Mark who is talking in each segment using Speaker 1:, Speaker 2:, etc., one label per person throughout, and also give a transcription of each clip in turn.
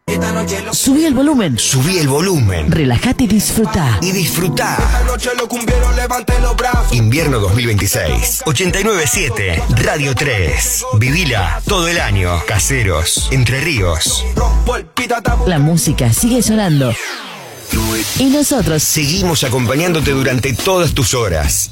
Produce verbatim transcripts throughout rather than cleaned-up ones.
Speaker 1: Subí el volumen.
Speaker 2: Subí el volumen.
Speaker 1: Relájate y disfruta.
Speaker 2: Y disfruta. Invierno dos mil veintiséis. ochenta y nueve punto siete. Radio tres. Vivila todo el año. Caseros. Entre Ríos.
Speaker 1: La música sigue sonando. Y nosotros
Speaker 2: seguimos acompañándote durante todas tus horas.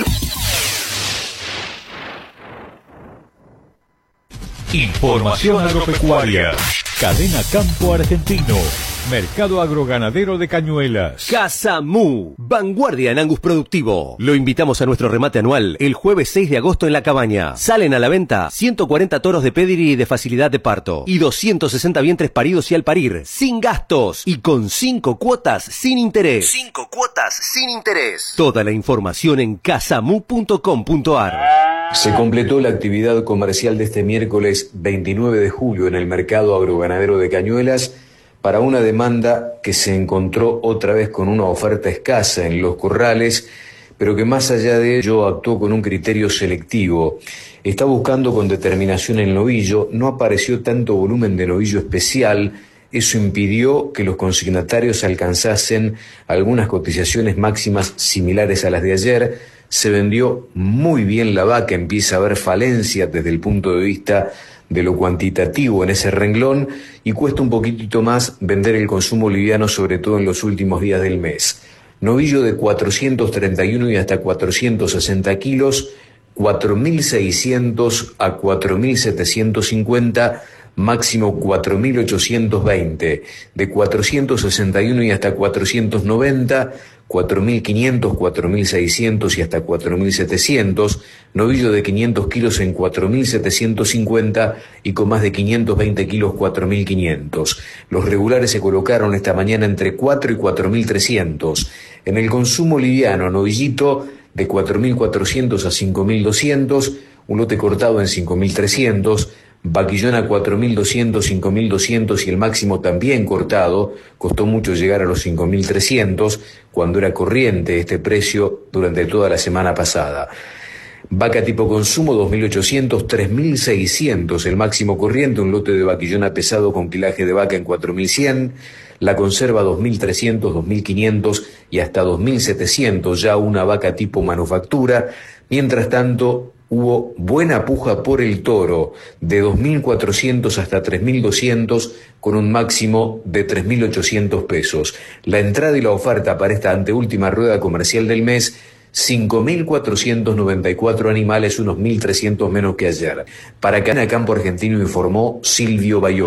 Speaker 3: Información agropecuaria. Cadena Campo Argentino. Mercado agroganadero de Cañuelas.
Speaker 4: Casa Mu, vanguardia en Angus productivo. Lo invitamos a nuestro remate anual el jueves seis de agosto en La Cabaña. Salen a la venta ciento cuarenta toros de pedigree y de facilidad de parto y doscientos sesenta vientres paridos y al parir, sin gastos y con cinco cuotas sin interés.
Speaker 2: cinco cuotas sin interés.
Speaker 4: Toda la información en casamu punto com punto ar.
Speaker 5: Se completó la actividad comercial de este miércoles veintinueve de julio en el mercado agroganadero de Cañuelas para una demanda que se encontró otra vez con una oferta escasa en los corrales, pero que más allá de ello actuó con un criterio selectivo. Está buscando con determinación el novillo, no apareció tanto volumen de novillo especial, eso impidió que los consignatarios alcanzasen algunas cotizaciones máximas similares a las de ayer. Se vendió muy bien la vaca, empieza a haber falencia desde el punto de vista de lo cuantitativo en ese renglón y cuesta un poquitito más vender el consumo liviano, sobre todo en los últimos días del mes. Novillo de cuatrocientos treinta y uno y hasta cuatrocientos sesenta kilos, cuatro mil seiscientos a cuatro mil setecientos cincuenta, máximo cuatro mil ochocientos veinte, de cuatrocientos sesenta y uno y hasta cuatrocientos noventa, cuatro mil quinientos, cuatro mil seiscientos y hasta cuatro mil setecientos, novillo de quinientos kilos en cuatro mil setecientos cincuenta y con más de quinientos veinte kilos cuatro mil quinientos. Los regulares se colocaron esta mañana entre cuatro y cuatro mil trescientos. En el consumo liviano, novillito de cuatro mil cuatrocientos a cinco mil doscientos, un lote cortado en cinco mil trescientos, vaquillón a cuatro mil doscientos, cinco mil doscientos y el máximo también cortado. Costó mucho llegar a los cinco mil trescientos cuando era corriente este precio durante toda la semana pasada. Vaca tipo consumo dos mil ochocientos, tres mil seiscientos el máximo corriente, un lote de vaquillón a pesado con quilaje de vaca en cuatro mil cien, la conserva dos mil trescientos, dos mil quinientos y hasta dos mil setecientos, ya una vaca tipo manufactura. Mientras tanto, hubo buena puja por el toro, de dos mil cuatrocientos hasta tres mil doscientos, con un máximo de tres mil ochocientos pesos. La entrada y la oferta para esta anteúltima rueda comercial del mes, cinco mil cuatrocientos noventa y cuatro animales, unos mil trescientos menos que ayer. Para Cadena Campo Argentino informó Silvio Bayón.